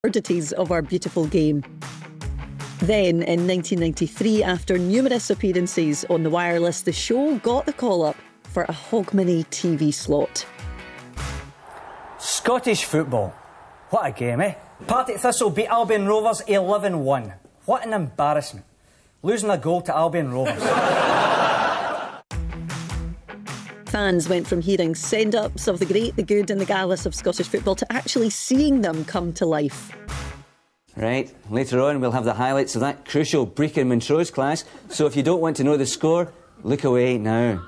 absurdities of our beautiful game. Then, in 1993, after numerous appearances on the wireless, the show got the call-up for a Hogmanay TV slot. Scottish football. What a game, eh? Partick Thistle beat Albion Rovers 11-1. What an embarrassment. Losing a goal to Albion Rovers. Fans went from hearing send-ups of the great, the good and the gallus of Scottish football to actually seeing them come to life. Right, later on we'll have the highlights of that crucial Brecon Montrose clash, so if you don't want to know the score, look away now.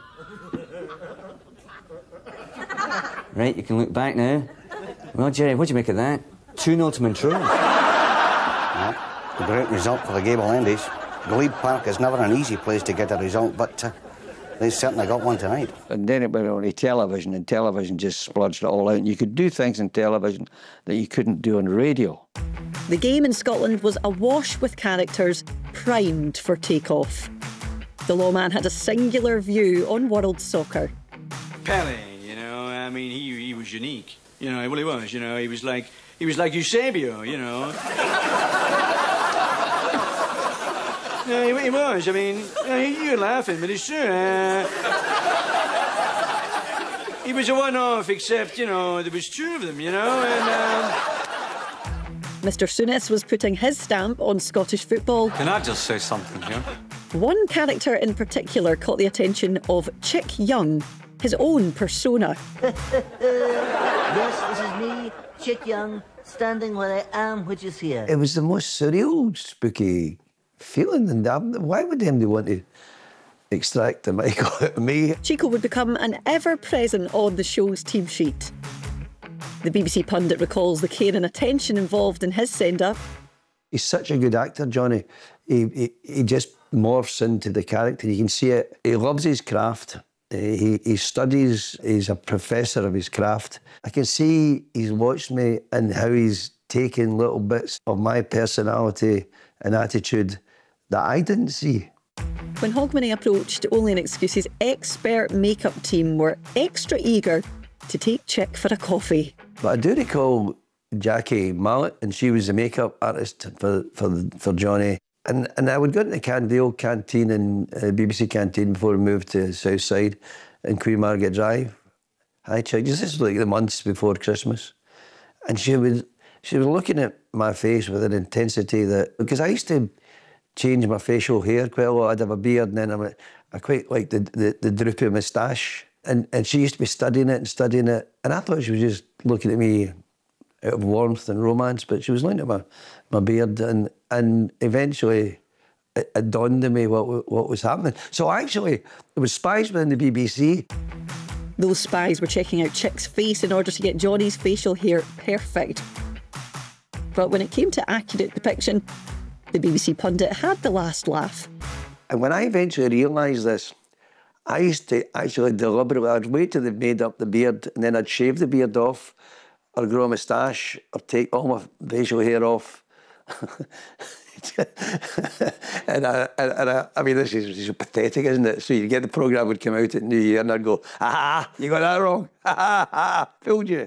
Right, you can look back now. Well, Jerry, what do you make of that? 2-0 to Montrose. Yeah, a great result for the Gable Endies. Glebe Park is never an easy place to get a result, but they certainly got one tonight. And then it went on to television, and television just splurged it all out. And you could do things in television that you couldn't do on radio. The game in Scotland was awash with characters primed for takeoff. The lawman had a singular view on world soccer. Pele, you know, I mean, he was unique. You know, well, he was, you know, he was like Eusebio, you know. Yeah, he was, I mean, you're laughing, but it's true. He was a one-off, except, you know, there was two of them, you know, and... Mr Souness was putting his stamp on Scottish football. Can I just say something here? One character in particular caught the attention of Chick Young, his own persona. Yes, this is me, Chick Young, standing where I am, which is here. It was the most surreal, spooky feeling. And why would anybody want to extract the mic out of me? Chico would become an ever-present on the show's team sheet. The BBC pundit recalls the care and attention involved in his send-up. He's such a good actor, Johnny. He just morphs into the character. You can see it. He loves his craft. He studies. He's a professor of his craft. I can see he's watched me and how he's taken little bits of my personality and attitude that I didn't see. When Hogmanay approached Only an Excuse's expert makeup team were extra eager to take Chick for a coffee. But I do recall Jackie Mallet, and she was the makeup artist for Johnny. And I would go into the old canteen in BBC canteen before we moved to Southside in Queen Margaret Drive. Hi, Chick. This is like the months before Christmas. And she was looking at my face with an intensity that... Because I used to change my facial hair quite a lot. I'd have a beard, and then I quite liked the droopy moustache. And she used to be studying it. And I thought she was just looking at me out of warmth and romance, but she was looking at my beard. And eventually it dawned on me what was happening. So actually, there was spies within the BBC. Those spies were checking out Chick's face in order to get Johnny's facial hair perfect. But when it came to accurate depiction, the BBC pundit had the last laugh. And when I eventually realised this, I used to actually deliberately, I'd wait till they'd made up the beard, and then I'd shave the beard off, or grow a moustache, or take all my facial hair off. I mean, this is pathetic, isn't it? So you get the programme would come out at New Year, and I'd go, "Ha, you got that wrong. Ha, ha, fooled you."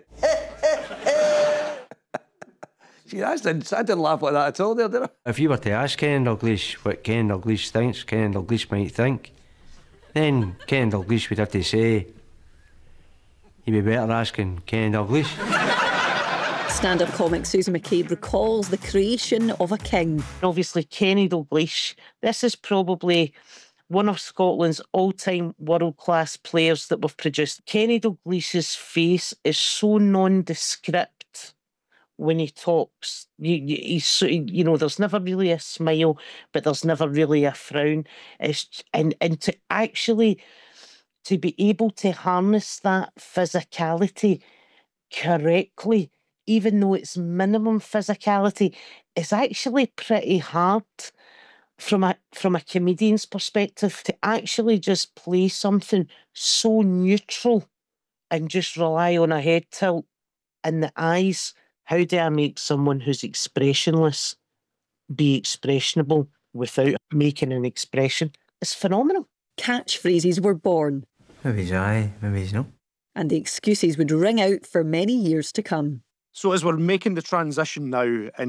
See, I didn't laugh like that at all there, did I? If you were to ask Ken Dalglish what Ken Dalglish thinks Ken Dalglish might think, then Ken Dalglish would have to say, you'd be better asking Ken Dalglish. Stand-up comic Susan McCabe recalls the creation of a king. Obviously, Kenny Dalglish, this is probably one of Scotland's all-time world-class players that we've produced. Kenny Dalglish's face is so nondescript when he talks. He's, you know, there's never really a smile, but there's never really a frown. And to actually to be able to harness that physicality correctly, even though it's minimum physicality, is actually pretty hard from a comedian's perspective, to actually just play something so neutral and just rely on a head tilt and the eyes. How do I make someone who's expressionless be expressionable without making an expression? It's phenomenal. Catchphrases were born. Maybe he's aye, maybe he's no. And the excuses would ring out for many years to come. So as we're making the transition now